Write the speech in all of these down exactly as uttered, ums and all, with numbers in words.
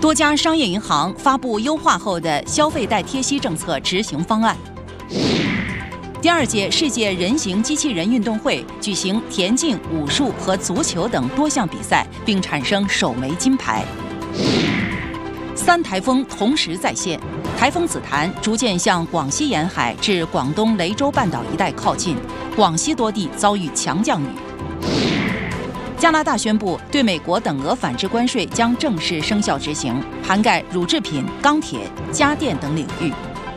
多家商业银行发布优化后的消费贷贴息政策执行方案。第二届世界人形机器人运动会举行田径、武术和足球等多项比赛，并产生首枚金牌。三台风同时再现，台风紫檀逐渐向广西沿海至广东雷州半岛一带靠近，广西多地遭遇强降雨。加拿大宣布对美国等额反制关税将正式生效执行，涵盖乳制品、钢铁、家电等领域。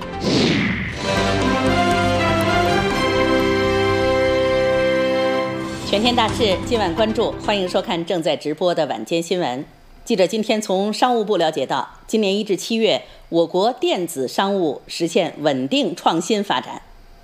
全天大事，今晚关注，欢迎收看正在直播的晚间新闻。记者今天从商务部了解到，今年一至七月，我国电子商务实现稳定创新发展。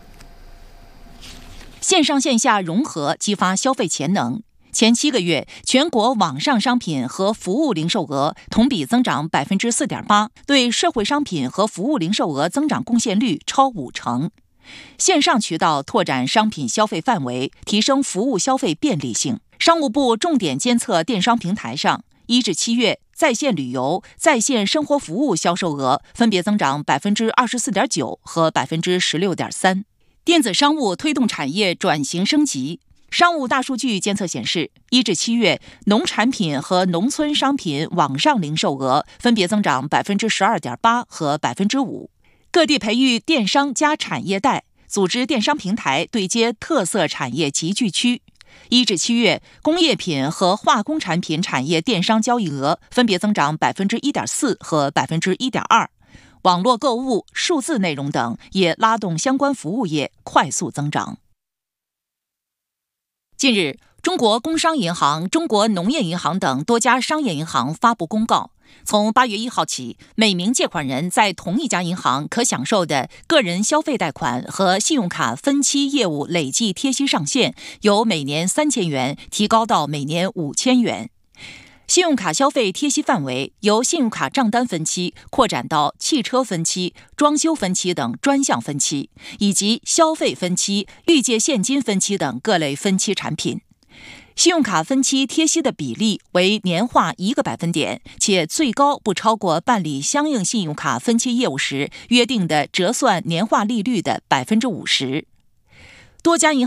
线上线下融合，激发消费潜能。前七个月，全国网上商品和服务零售额同比增长百分之四点八，对社会商品和服务零售额增长贡献率超五成。线上渠道拓展商品消费范围，提升服务消费便利性。商务部重点监测电商平台上，一至七月在线旅游、在线生活服务销售额分别增长百分之二十四点九和百分之十六点三。电子商务推动产业转型升级。商务大数据监测显示，一至七月，农产品和农村商品网上零售额分别增长百分之十二点八和百分之五。各地培育电商加产业带，组织电商平台对接特色产业集聚区。一至七月，工业品和化工产品产业电商交易额分别增长百分之一点四和百分之一点二。网络购物、数字内容等也拉动相关服务业快速增长。近日，中国工商银行、中国农业银行等多家商业银行发布公告，从八月一号起，每名借款人在同一家银行可享受的个人消费贷款和信用卡分期业务累计贴息上限由每年三千元提高到每年五千元。信用卡消费贴息范围由信用卡账单分期扩展到汽车分期、装修分期等专项分期，以及消费分期、预借现金分期等各类分期产品。信用卡分期贴息的比例为年化一个百分点，且最高不超过办理相应信用卡分期业务时约定的折算年化利率的百分之五十。多家银